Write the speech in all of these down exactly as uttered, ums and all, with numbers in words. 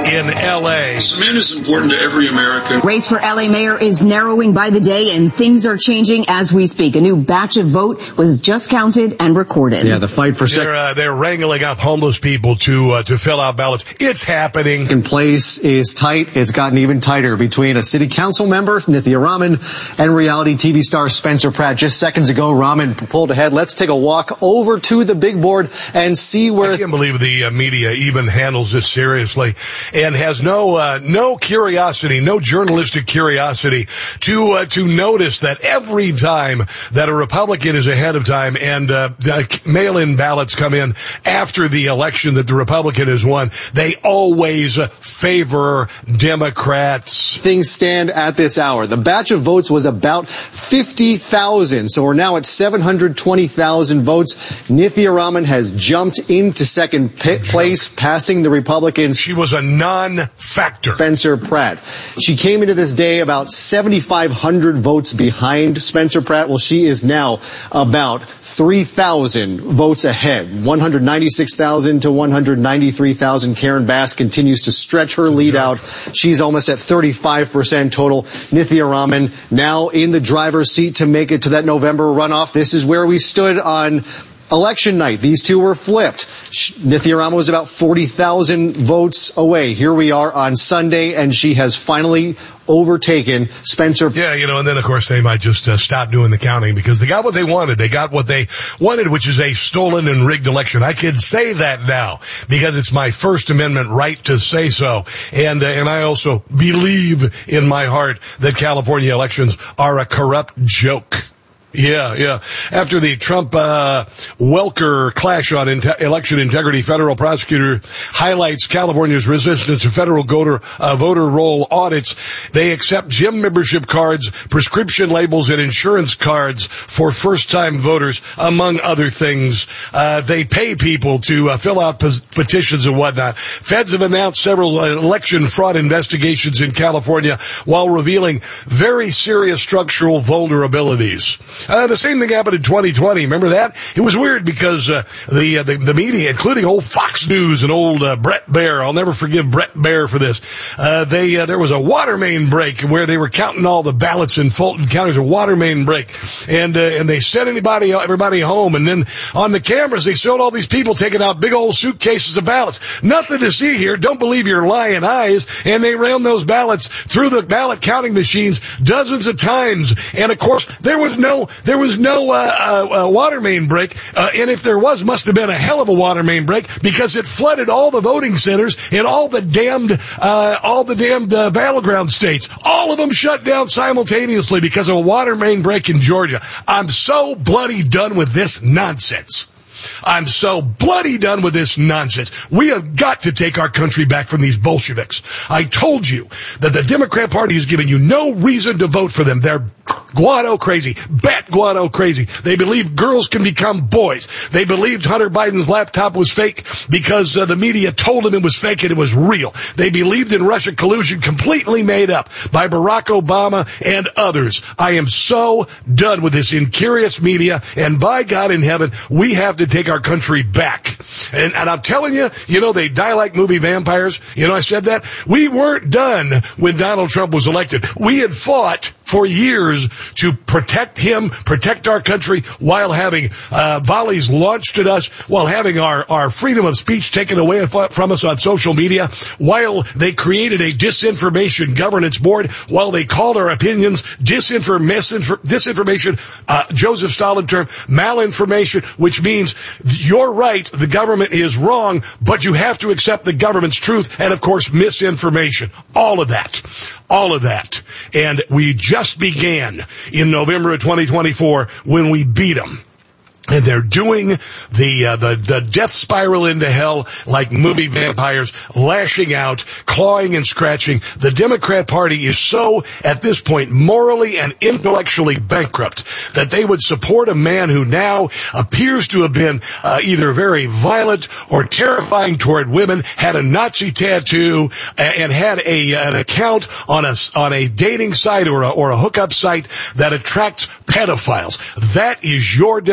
in L A. Cement is important to every American. Race for L A mayor is narrowing by the day, and things are changing as we speak. A new batch of vote was just counted and recorded. Yeah, the fight for they're, uh, they're wrangling up homeless people to uh, to fill out ballots. It's happening. In place is tight. It's gotten even tighter between a city council member, Nithya Raman, and reality T V star Spencer Pratt. Just seconds ago, Raman pulled ahead. Let's take a walk over to the big board and see where... I can't believe the uh, media even handles this seriously and has no uh, no curiosity, no journalistic curiosity to uh, to notice that every time that a Republican is ahead of time and uh, mail-in ballots come in after the election that the Republican has won, they always uh, favor Democrats. Things stand at this hour. The batch of votes was about fifty thousand, so we're now at seven hundred twenty thousand votes. Nithya Raman has jumped into second p- place, passing the Republicans. She was a non-factor. Spencer Pratt. She came into this day about seventy-five hundred votes behind Spencer Pratt. Well, she is now about three thousand votes ahead. one hundred ninety-six thousand to one hundred ninety-three thousand. Karen Bass continues to stretch her lead out. She's almost at thirty-five percent total. Nithya Raman now in the driver's seat to make it to that November runoff. This is where we stood on election night. These two were flipped. Nithya Raman was about forty thousand votes away. Here we are on Sunday, and she has finally overtaken Spencer. Yeah, you know, and then, of course, they might just uh, stop doing the counting because they got what they wanted. They got what they wanted, which is a stolen and rigged election. I can say that now because it's my First Amendment right to say so. And, uh, and I also believe in my heart that California elections are a corrupt joke. Yeah, yeah. After the Trump uh Welker clash on in- election integrity, federal prosecutor highlights California's resistance to federal voter, uh, voter roll audits. They accept gym membership cards, prescription labels, and insurance cards for first-time voters, among other things. Uh They pay people to uh, fill out pos- petitions and whatnot. Feds have announced several uh, election fraud investigations in California while revealing very serious structural vulnerabilities. Uh, the same thing happened in twenty twenty. Remember that? It was weird because uh, the, uh, the the media, including old Fox News and old uh, Brett Baer, I'll never forgive Brett Baer for this. Uh, they uh, there was a water main break where they were counting all the ballots in Fulton County. It was a water main break, and uh, and they sent anybody everybody home. And then on the cameras, they showed all these people taking out big old suitcases of ballots. Nothing to see here. Don't believe your lying eyes. And they ran those ballots through the ballot counting machines dozens of times. And of course, there was no. There was no uh, uh, water main break, uh, and if there was, must have been a hell of a water main break because it flooded all the voting centers in all the damned, uh, all the damned uh, battleground states. All of them shut down simultaneously because of a water main break in Georgia. I'm so bloody done with this nonsense. I'm so bloody done with this nonsense. We have got to take our country back from these Bolsheviks. I told you that the Democrat Party has given you no reason to vote for them. They're guano crazy, bat guano crazy. They believe girls can become boys. They believed Hunter Biden's laptop was fake because uh, the media told them it was fake and it was real. They believed in Russia collusion completely made up by Barack Obama and others. I am so done with this incurious media, and by God in heaven, we have to take our country back. And, and I'm telling you, you know, they die like movie vampires. You know, I said that. We weren't done when Donald Trump was elected. We had fought for years to protect him, protect our country, while having uh, volleys launched at us, while having our, our freedom of speech taken away from us on social media, while they created a disinformation governance board, while they called our opinions disinform- misinfor- disinformation, uh, Joseph Stalin term, malinformation, which means you're right, the government is wrong, but you have to accept the government's truth, and of course misinformation. All of that. All of that. And we just began in November of twenty twenty-four when we beat them. And they're doing the, uh, the, the death spiral into hell like movie vampires, lashing out, clawing and scratching. The Democrat Party is so, at this point, morally and intellectually bankrupt that they would support a man who now appears to have been uh, either very violent or terrifying toward women, had a Nazi tattoo, and had a, an account on a, on a dating site or a, or a hookup site that attracts pedophiles. That is your Democrat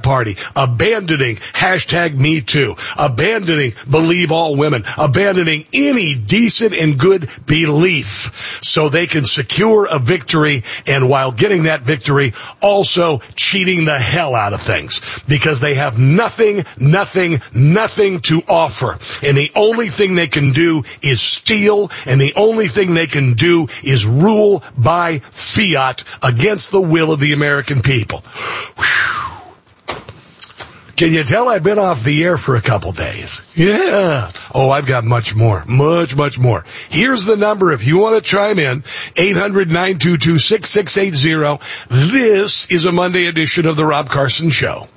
Party, abandoning hashtag Me Too, abandoning Believe All Women, abandoning any decent and good belief so they can secure a victory, and while getting that victory, also cheating the hell out of things because they have nothing, nothing, nothing to offer. And the only thing they can do is steal, and the only thing they can do is rule by fiat against the will of the American people. Whew. Can you tell I've been off the air for a couple days? Yeah. Oh, I've got much more. Much, much more. Here's the number if you want to chime in. eight hundred, nine two two, six six eight zero. This is a Monday edition of The Rob Carson Show.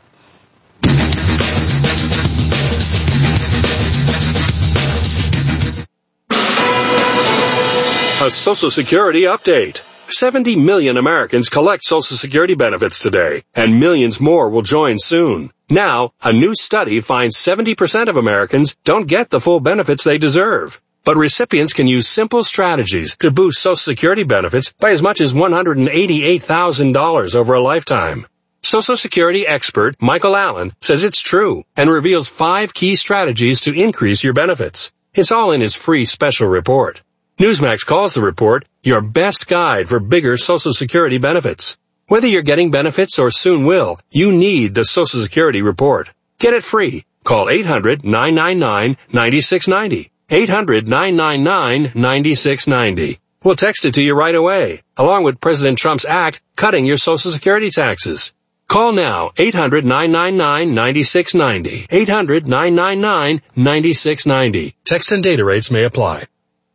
A Social Security update. seventy million Americans collect Social Security benefits today, and millions more will join soon. Now, a new study finds seventy percent of Americans don't get the full benefits they deserve. But recipients can use simple strategies to boost Social Security benefits by as much as one hundred eighty-eight thousand dollars over a lifetime. Social Security expert Michael Allen says it's true and reveals five key strategies to increase your benefits. It's all in his free special report. Newsmax calls the report your best guide for bigger Social Security benefits. Whether you're getting benefits or soon will, you need the Social Security report. Get it free. Call eight hundred, nine nine nine, nine six nine zero. eight hundred, nine nine nine, nine six nine zero. We'll text it to you right away, along with President Trump's act cutting your Social Security taxes. Call now, eight hundred, nine nine nine, nine six nine zero. eight hundred, nine nine nine, nine six nine zero. Text and data rates may apply.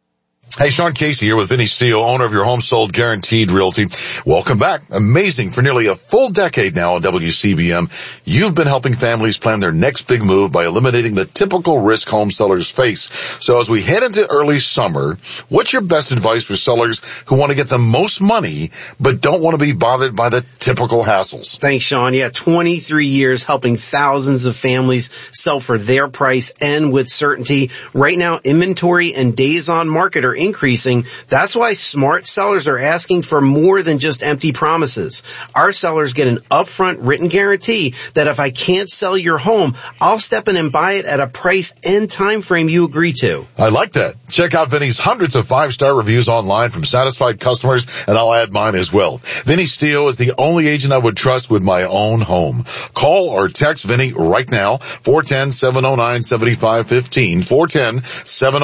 Hey, Sean Casey here with Vinny Steele, owner of Your Home Sold Guaranteed Realty. Welcome back. Amazing. For nearly a full decade now on W C B M, you've been helping families plan their next big move by eliminating the typical risk home sellers face. So as we head into early summer, what's your best advice for sellers who want to get the most money but don't want to be bothered by the typical hassles? Thanks, Sean. Yeah, twenty-three years helping thousands of families sell for their price and with certainty. Right now, inventory and days on market are increasing. That's why smart sellers are asking for more than just empty promises. Our sellers get an upfront written guarantee that if I can't sell your home, I'll step in and buy it at a price and time frame you agree to. I like that. Check out Vinny's hundreds of five-star reviews online from satisfied customers, and I'll add mine as well. Vinny Steele is the only agent I would trust with my own home. Call or text Vinny right now, four one zero, seven oh nine, seven five one five, four one zero, seven